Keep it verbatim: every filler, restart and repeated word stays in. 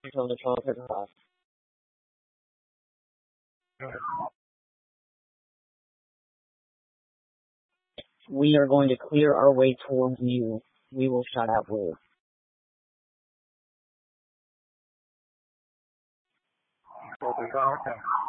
until the trumpet blasts. We are going to clear our way towards you. We will shout out blue. Okay.